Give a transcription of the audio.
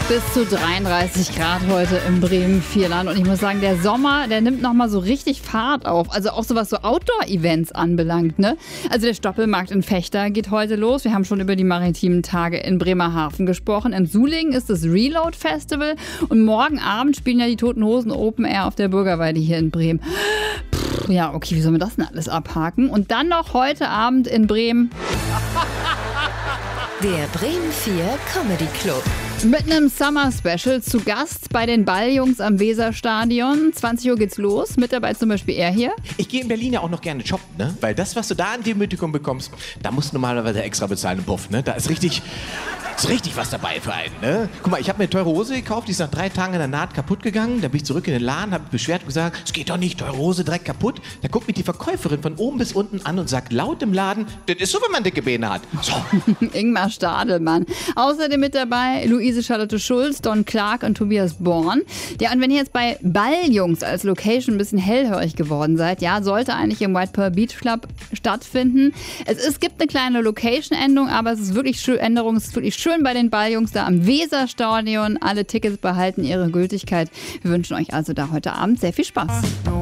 Bis zu 33 Grad heute im Bremen-Vierland. Und ich muss sagen, der Sommer, der nimmt nochmal so richtig Fahrt auf. Also auch so was so Outdoor-Events anbelangt, ne? Also der Stoppelmarkt in Vechta geht heute los. Wir haben schon über die maritimen Tage in Bremerhaven gesprochen. In Sulingen ist das Reload Festival. Und morgen Abend spielen ja die Toten Hosen Open Air auf der Bürgerweide hier in Bremen. Ja, okay, wie sollen wir das denn alles abhaken? Und dann noch heute Abend in Bremen. Der Bremen 4 Comedy Club. Mit einem Summer Special zu Gast bei den Balljungs am Weserstadion. 20 Uhr geht's los. Mit dabei zum Beispiel er hier. Ich gehe in Berlin ja auch noch gerne shoppen, ne? Weil das, was du da an Demütigung bekommst, da musst du normalerweise extra bezahlen im Puff, ne? Da ist richtig was dabei für einen, ne? Guck mal, ich habe mir eine teure Hose gekauft, die ist nach 3 Tagen in der Naht kaputt gegangen. Da bin ich zurück in den Laden, habe beschwert und gesagt, es geht doch nicht, teure Hose direkt kaputt. Da guckt mich die Verkäuferin von oben bis unten an und sagt laut im Laden, das ist so, wenn man dicke Beine hat. So. Ingmar Stadelmann. Außerdem mit dabei Luise Charlotte Schulz, Don Clark und Tobias Born. Ja, und wenn ihr jetzt bei Balljungs als Location ein bisschen hellhörig geworden seid, ja, sollte eigentlich im White Pearl Beach Club stattfinden. Es gibt eine kleine Location-Änderung, aber es ist wirklich schön bei den Balljungs da am Weserstadion. Alle Tickets behalten ihre Gültigkeit. Wir wünschen euch also da heute Abend sehr viel Spaß.